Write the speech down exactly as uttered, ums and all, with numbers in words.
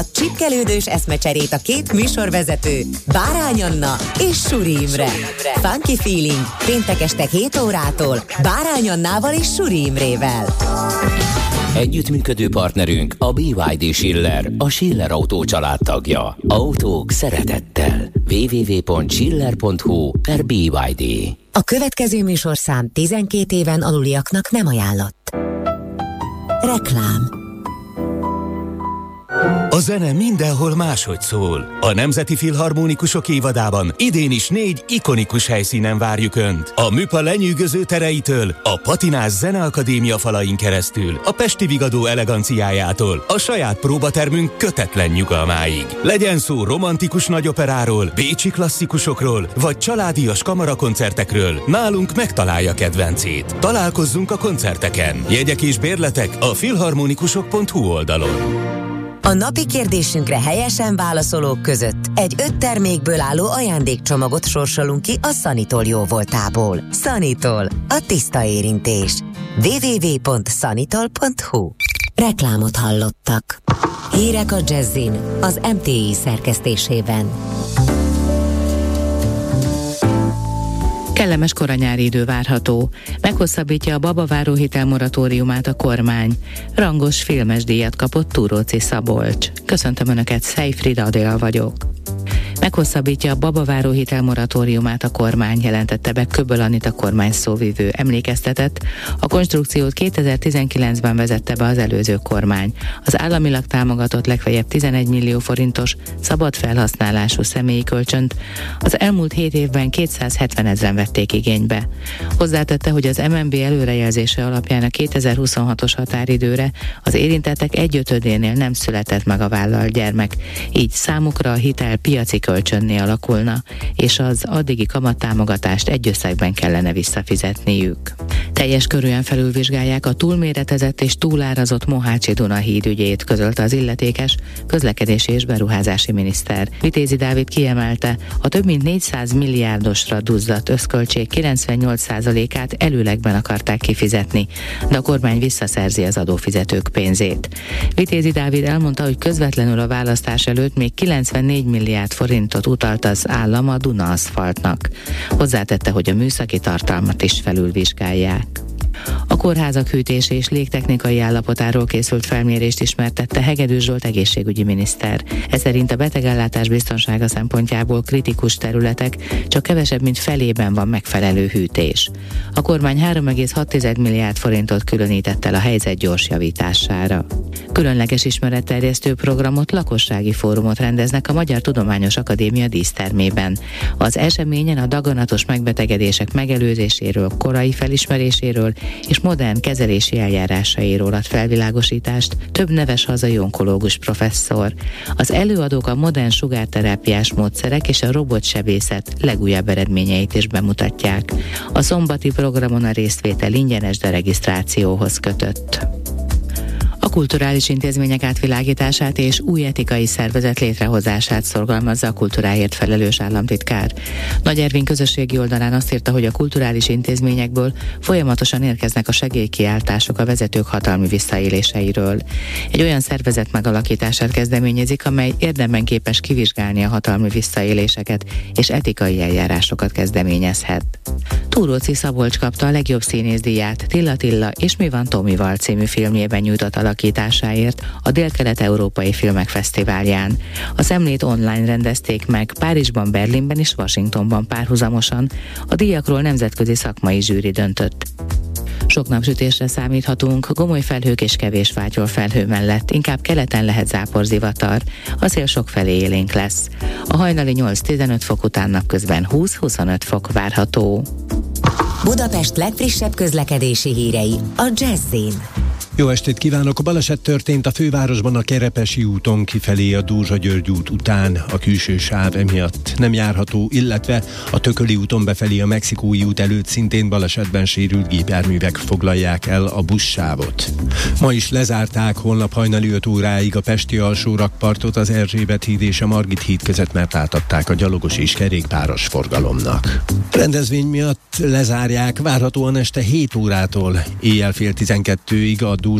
A csipkelődős eszmecserét a két műsorvezető, Bárány Anna és Suri Imre. Funky Feeling, péntek este hét órától Bárány Annával és Suri Imrével. Együttműködő partnerünk a bé ipszilon dé Schiller, a Schiller Autó család tagja. Autók szeretettel. double-u double-u double-u pont schiller pont hu per bé ipszilon dé. A következő műsorszám tizenkét éven aluliaknak nem ajánlott. Reklám. A zene mindenhol máshogy szól. A Nemzeti Filharmonikusok évadában idén is négy ikonikus helyszínen várjuk Önt. A Műpa lenyűgöző tereitől, a Patinás Zeneakadémia falain keresztül, a Pesti Vigadó eleganciájától, a saját próbatermünk kötetlen nyugalmáig. Legyen szó romantikus nagyoperáról, bécsi klasszikusokról, vagy családias kamarakoncertekről, nálunk megtalálja kedvencét. Találkozzunk a koncerteken. Jegyek és bérletek a filharmonikusok pont hu oldalon. A napi kérdésünkre helyesen válaszolók között egy öt termékből álló ajándékcsomagot sorsolunk ki a Sanitol jóvoltából. Sanitol, a tiszta érintés. double-u double-u double-u pont sanitol pont hu. Reklámot hallottak. Hírek a Jazzin, az em té i szerkesztésében. Kellemes koranyári idő várható. Meghosszabbítja a babaváró hitelmoratóriumát a kormány. Rangos filmes díjat kapott Túróczi Szabolcs. Köszöntöm Önöket, Szejfrida Adél vagyok. Meghosszabbítja a babaváró hitelmoratóriumát a kormány, jelentette be Köböl Anita kormány szóvivő. Emlékeztetett, a konstrukciót kétezer-tizenkilencben vezette be az előző kormány. Az államilag támogatott legfeljebb tizenegy millió forintos szabad felhasználású személyi kölcsönt az elmúlt hét évben kétszázhetven ezren vették igénybe. Hozzátette, hogy az em en bé előrejelzése alapján a kétezer-huszonhatos határidőre az érintettek egyötödénél nem született meg a vállalt gyermek, így számukra a hitel piaci kölcsönné alakulna, és az addigi kamattámogatást egy összegben kellene visszafizetniük. Teljes körűen felülvizsgálják a túlméretezett és túlárazott Mohácsi-Duna híd ügyét, közölte az illetékes közlekedési és beruházási miniszter. Vitézi Dávid kiemelte, a több mint négyszáz milliárdosra duzzadt összköltség kilencvennyolc százalékát előlegben akarták kifizetni, de a kormány visszaszerzi az adófizetők pénzét. Vitézi Dávid elmondta, hogy közvetlenül a választás előtt még kilencvennégy milliárd forintot utalt az állam a Duna aszfaltnak. Hozzátette, hogy a műszaki tartalmat is felülvizsgálják. A kórházak hűtési és légtechnikai állapotáról készült felmérést ismertette Hegedűs Zsolt egészségügyi miniszter. Ez szerint a betegellátás biztonsága szempontjából kritikus területek csak kevesebb, mint felében van megfelelő hűtés. A kormány három egész hat milliárd forintot különített el a helyzet gyors javítására. Különleges ismeretterjesztő programot, lakossági fórumot rendeznek a Magyar Tudományos Akadémia dísztermében. Az eseményen a daganatos megbetegedések megelőzéséről, korai felismeréséről és modern kezelési eljárásairól ad felvilágosítást több neves hazai onkológus professzor. Az előadók a modern sugárterápiás módszerek és a robotsebészet legújabb eredményeit is bemutatják. A szombati programon a részvétel ingyenes, de regisztrációhoz kötött. A kulturális intézmények átvilágítását és új etikai szervezet létrehozását szorgalmazza a kultúráért felelős államtitkár. Nagy Ervin közösségi oldalán azt írta, hogy a kulturális intézményekből folyamatosan érkeznek a segélykiáltások a vezetők hatalmi visszaéléseiről. Egy olyan szervezet megalakítását kezdeményezik, amely érdemben képes kivizsgálni a hatalmi visszaéléseket és etikai eljárásokat kezdeményezhet. Túróczi Szabolcs kapta a legjobb színészdíját Tilla Tilla és Mi van Tomival című filmjében nyújtott alakításáért a Dél-Kelet-Európai Filmek Fesztiválján. A szemlét online rendezték meg Párizsban, Berlinben és Washingtonban párhuzamosan. A díjakról nemzetközi szakmai zsűri döntött. Sok napsütésre számíthatunk, gomoly felhők és kevés fátyol felhő mellett, inkább keleten lehet záporzivatar, a szél sokfelé élénk lesz. A hajnali nyolc-tizenöt fok után napközben húsz-huszonöt fok várható. Budapest legfrissebb közlekedési hírei a Jazzin. Jó estét kívánok! A baleset történt a fővárosban a Kerepesi úton kifelé a Dózsa-György út után. A külső sáv emiatt nem járható, illetve a Tököli úton befelé a Mexikói út előtt szintén balesetben sérült gépjárművek foglalják el a buszsávot. Ma is lezárták holnap hajnali öt óráig a pesti alsó rakpartot az Erzsébet híd és a Margit híd között, mert átadták a gyalogos és kerékpáros forgalomnak. Rendezvény miatt lezárják várhatóan este hét órától éjjel fél tizenkettőig a